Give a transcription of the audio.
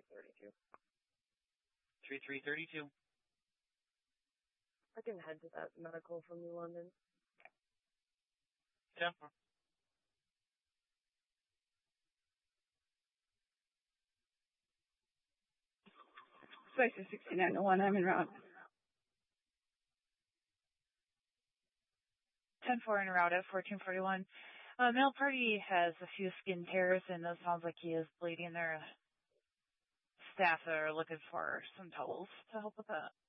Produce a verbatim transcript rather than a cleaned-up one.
thirty-two. three three thirty-two. I can head to that medical from New London. Yeah. Spicer sixty-nine oh one, I'm en route. ten four en route at fourteen forty-one. Uh, male party has a few skin tears, and it sounds like he is bleeding. Their staff are looking for some towels to help with that.